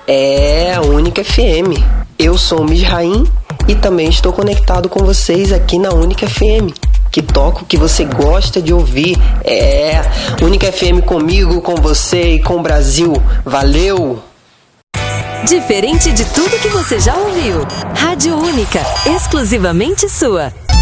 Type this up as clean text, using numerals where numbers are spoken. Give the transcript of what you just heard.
É, Única FM. Eu sou o Misraim e também estou conectado com vocês aqui na Única FM, que toca o que você gosta de ouvir. É, Única FM comigo, com você e com o Brasil. Valeu! Diferente de tudo que você já ouviu. Rádio Única, exclusivamente sua.